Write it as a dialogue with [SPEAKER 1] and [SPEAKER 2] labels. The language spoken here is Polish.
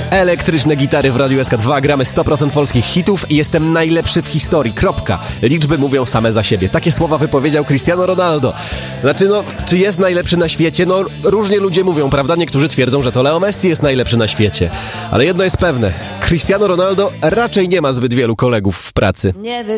[SPEAKER 1] Elektryczne gitary w Radiu SK2, gramy 100% polskich hitów i jestem najlepszy w historii, kropka. Liczby mówią same za siebie. Takie słowa wypowiedział Cristiano Ronaldo. Znaczy, czy jest najlepszy na świecie? Różnie ludzie mówią, prawda? Niektórzy twierdzą, że to Leo Messi jest najlepszy na świecie. Ale jedno jest pewne, Cristiano Ronaldo raczej nie ma zbyt wielu kolegów w pracy.